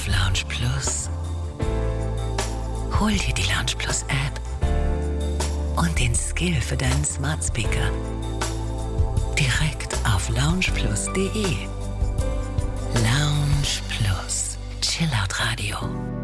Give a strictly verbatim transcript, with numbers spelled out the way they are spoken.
auf Lounge Plus? Hol dir die Lounge Plus App und den Skill für deinen Smart Speaker direkt auf lounge plus punkt de. Lounge Plus. Chillout Radio.